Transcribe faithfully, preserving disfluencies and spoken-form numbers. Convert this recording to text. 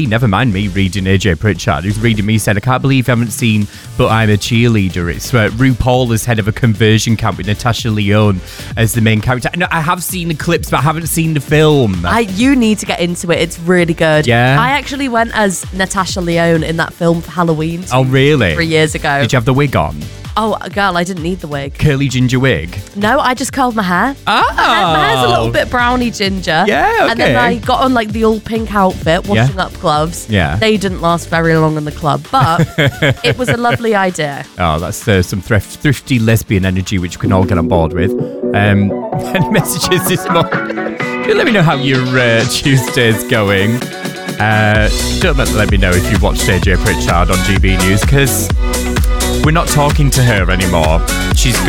me, never mind me reading A J Pritchard, who's reading me, said, I can't believe you haven't seen But I'm a Cheerleader. It's uh, RuPaul as head of a conversion camp with Natasha Lyonne as the main character. No, I have seen the clips, but I haven't seen the film. I, you need to get into it. It's really good. Yeah? I actually went as Natasha Lyonne in that film for Halloween. Two, Oh, really? Three years ago. Did you have the wig on? Oh, girl, I didn't need the wig. Curly ginger wig? No, I just curled my hair. Oh. My, hair, my hair's a little bit browny ginger. Yeah, okay. And then I got on like the all pink outfit, washing Yeah. up gloves. Yeah. They didn't last very long in the club, but it was a lovely idea. Oh, that's uh, some thrift, thrifty lesbian energy, which we can all get on board with. Um, any messages this morning? Do let me know how your uh, Tuesday's going. Uh, don't let, let me know if you watched A J Pritchard on G B News, because we're not talking to her anymore. She's